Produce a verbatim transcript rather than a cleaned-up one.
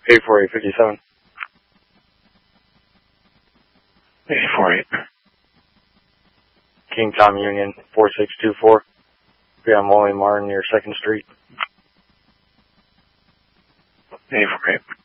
eight four eight fifty-seven. eight four eight. King Tom Union, four six two four. Yeah, I'm Molly Martin near second Street. eight four eight.